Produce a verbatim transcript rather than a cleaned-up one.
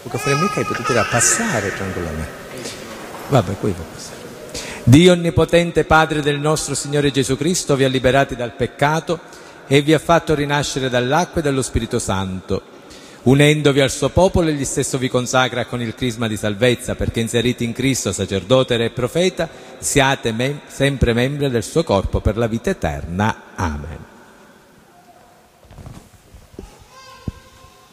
Perché mica potete passare tranquillamente. Vabbè, qui può passare. Dio onnipotente, Padre del nostro Signore Gesù Cristo, vi ha liberati dal peccato e vi ha fatto rinascere dall'acqua e dallo Spirito Santo. Unendovi al suo popolo, egli stesso vi consacra con il crisma di salvezza, perché inseriti in Cristo, sacerdote, re e profeta, siate mem- sempre membri del suo corpo per la vita eterna. Amen.